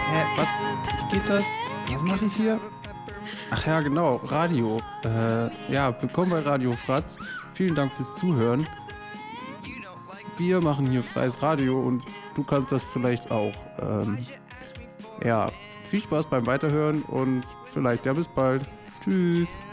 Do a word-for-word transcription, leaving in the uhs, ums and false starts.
Hä, was? Wie geht das? Was mache ich hier? Ach ja, genau, Radio. Äh, ja, willkommen bei Radio Fratz. Vielen Dank fürs Zuhören. Wir machen hier freies Radio und du kannst das vielleicht auch. Ähm, ja, viel Spaß beim Weiterhören und vielleicht ja bis bald. Tschüss.